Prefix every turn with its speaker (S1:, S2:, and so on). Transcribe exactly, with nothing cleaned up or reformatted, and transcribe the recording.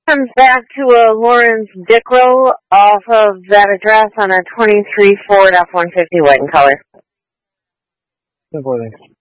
S1: Comes back to a Lawrence Dickrow off of that address on a twenty-three Ford F one fifty white in color.
S2: Good morning.